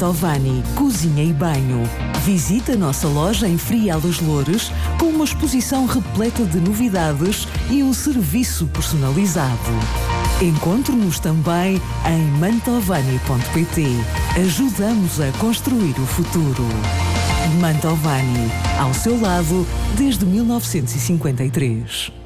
Mantovani Cozinha e Banho. Visite a nossa loja em Frial das Loures com uma exposição repleta de novidades e um serviço personalizado. Encontre-nos também em mantovani.pt. Ajudamos a construir o futuro. Mantovani, ao seu lado desde 1953.